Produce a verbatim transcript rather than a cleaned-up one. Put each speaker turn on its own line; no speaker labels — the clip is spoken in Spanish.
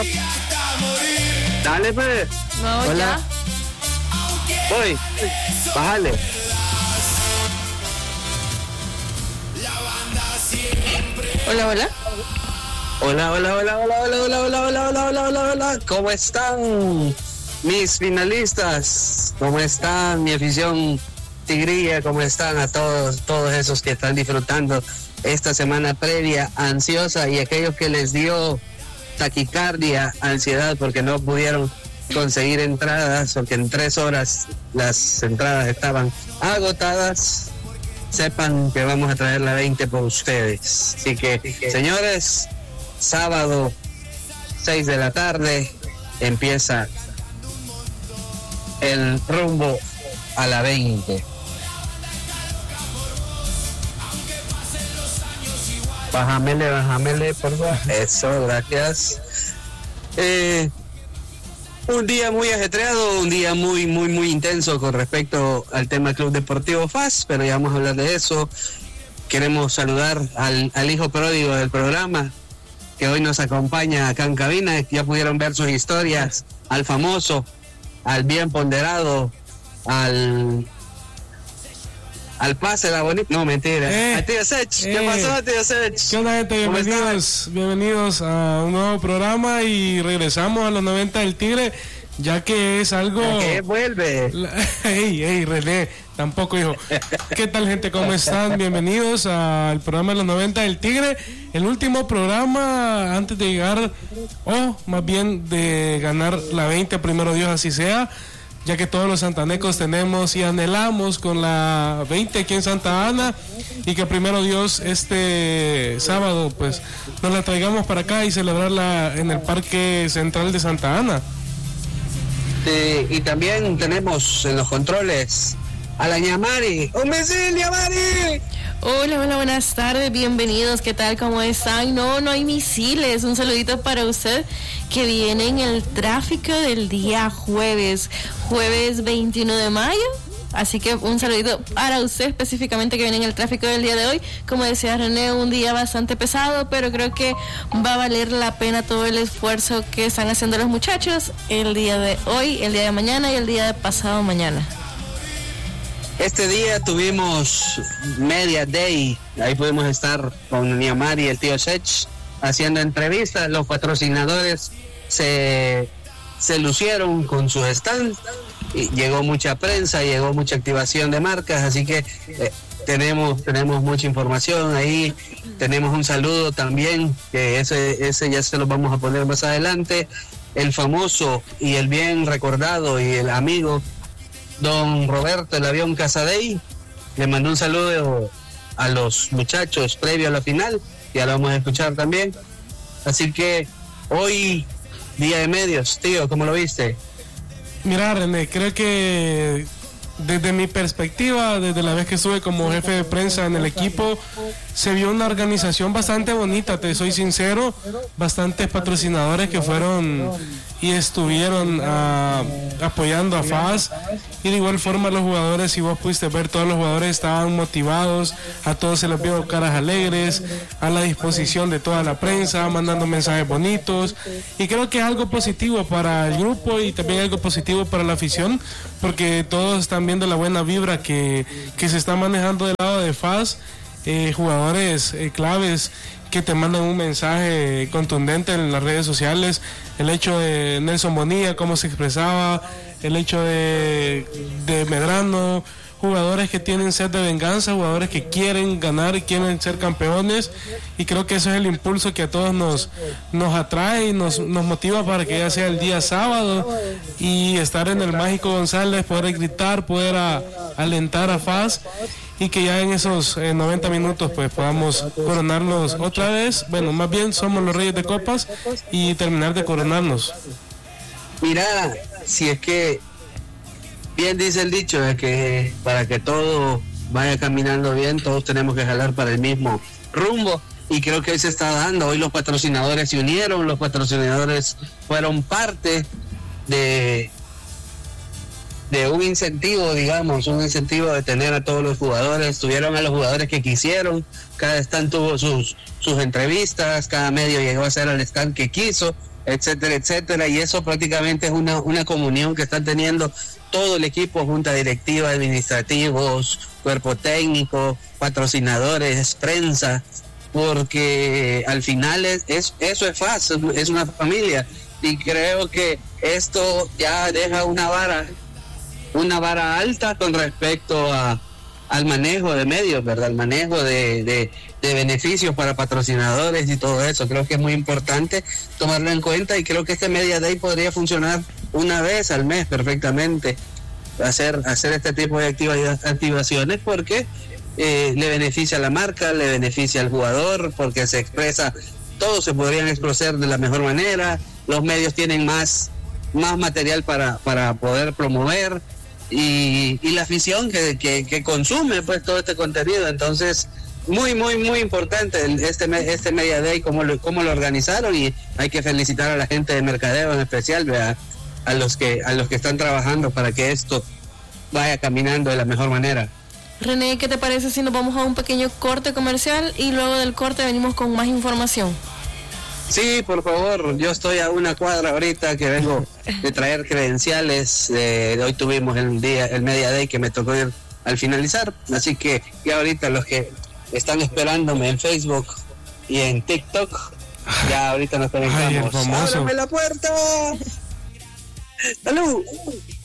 Dale, pues.
No,
Hola.
ya.
Voy. Bájale.
Hola, hola.
Hola, hola, hola, hola, hola, hola, hola, hola, hola, hola, hola, hola. ¿Cómo están mis finalistas? ¿Cómo están mi afición tigrilla? ¿Cómo están a todos, todos esos que están disfrutando esta semana previa ansiosa y aquellos que les dio taquicardia, ansiedad porque no pudieron conseguir entradas o que en tres horas las entradas estaban agotadas? Sepan que vamos a traer la veinte por ustedes. Así que, señores, sábado seis de la tarde empieza el rumbo a la veinte. Bájamele, bájamele, por favor. Eso, gracias. Eh, un día muy ajetreado, un día muy, muy, muy intenso con respecto al tema Club Deportivo F A S, pero ya vamos a hablar de eso. Queremos saludar al, al hijo pródigo del programa, que hoy nos acompaña acá en cabina. Ya pudieron ver sus historias, al famoso, al bien ponderado, al... al pase, la bonita. No, mentira.
Eh,
a Tío Sech. ¿Qué
eh,
pasó, Tío Sech?
¿Qué onda, gente?
¿Cómo
Bienvenidos, bienvenidos a un nuevo programa y regresamos a los noventa del Tigre, ya que es algo...
¿Qué vuelve?
La... Ey, ey, René, tampoco, hijo. ¿Qué tal, gente? ¿Cómo están? Bienvenidos al programa de los noventa del Tigre, el último programa antes de llegar, o más bien de ganar la veinte, primero Dios así sea, ya que todos los santanecos tenemos y anhelamos con la veinte aquí en Santa Ana, y que primero Dios este sábado pues nos la traigamos para acá y celebrarla en el Parque Central de Santa Ana.
Sí, y también tenemos en los controles a la Ñamari. ¡Un besín, Ñamari!
Hola, hola, buenas tardes, bienvenidos, ¿qué tal? ¿Cómo están? No, no hay misiles, un saludito para usted que viene en el tráfico del día jueves, jueves veintiuno de mayo, así que un saludito para usted específicamente que viene en el tráfico del día de hoy. Como decía René, un día bastante pesado, pero creo que va a valer la pena todo el esfuerzo que están haciendo los muchachos el día de hoy, el día de mañana y el día de pasado mañana.
Este día tuvimos Media Day, ahí pudimos estar con Niamari y el tío Sech haciendo entrevistas. Los patrocinadores se, se lucieron con sus stands, y llegó mucha prensa, llegó mucha activación de marcas, así que eh, tenemos, tenemos mucha información ahí. Tenemos un saludo también, que ese, ese ya se lo vamos a poner más adelante. El famoso y el bien recordado y el amigo don Roberto el Avión Casadei le mandó un saludo a los muchachos previo a la final, ya lo vamos a escuchar también. Así que hoy, día de medios, tío, ¿cómo lo viste?
Mira, René, creo que desde mi perspectiva, desde la vez que estuve como jefe de prensa en el equipo, se vio una organización bastante bonita, te soy sincero, bastantes patrocinadores que fueron y estuvieron uh, apoyando a F A S, y de igual forma los jugadores, si vos pudiste ver, todos los jugadores estaban motivados, a todos se les vio caras alegres, a la disposición de toda la prensa, mandando mensajes bonitos, y creo que es algo positivo para el grupo y también algo positivo para la afición, porque todos están viendo la buena vibra que, que se está manejando del lado de F A S. Eh, jugadores eh, claves que te mandan un mensaje contundente en las redes sociales. El hecho de Nelson Bonilla, cómo se expresaba, el hecho de, de Medrano, jugadores que tienen sed de venganza, jugadores que quieren ganar y quieren ser campeones, y creo que eso es el impulso que a todos nos, nos atrae y nos, nos motiva para que ya sea el día sábado y estar en el Mágico González, poder gritar, poder a, alentar a F A S, y que ya en esos eh, noventa minutos pues podamos coronarnos otra vez. Bueno, más bien somos los Reyes de Copas y terminar de coronarnos.
Mira, si es que bien dice el dicho de que para que todo vaya caminando bien, todos tenemos que jalar para el mismo rumbo, y creo que hoy se está dando. Hoy los patrocinadores se unieron, los patrocinadores fueron parte de de un incentivo, digamos, un incentivo de tener a todos los jugadores. Tuvieron a los jugadores que quisieron, cada stand tuvo sus, sus entrevistas, cada medio llegó a hacer el stand que quiso, etcétera, etcétera, y eso prácticamente es una, una comunión que están teniendo todo el equipo, junta directiva, administrativos, cuerpo técnico, patrocinadores, prensa, porque al final es, es eso es fácil, es una familia, y creo que esto ya deja una vara, una vara alta con respecto a al manejo de medios, ¿verdad? Al manejo de, de, de beneficios para patrocinadores y todo eso. Creo que es muy importante tomarlo en cuenta, y creo que este Media Day podría funcionar una vez al mes perfectamente, hacer hacer este tipo de activa, activaciones, porque eh, le beneficia a la marca, le beneficia al jugador, porque se expresa, todos se podrían expresar de la mejor manera, los medios tienen más, más material para, para poder promover, Y, y la afición que, que, que consume pues todo este contenido. Entonces muy muy muy importante este este Media Day, cómo lo, cómo lo organizaron, y hay que felicitar a la gente de mercadeo en especial, ¿verdad? a los que a los que están trabajando para que esto vaya caminando de la mejor manera.
René, ¿qué te parece si nos vamos a un pequeño corte comercial y luego del corte venimos con más información?
Sí, por favor, yo estoy a una cuadra ahorita que vengo de traer credenciales. Eh, hoy tuvimos el día, el Media Day, que me tocó ir al finalizar, así que ya ahorita los que están esperándome en Facebook y en TikTok, ya ahorita nos conectamos.
Ay,
¡Ábrame la puerta! ¡Salud!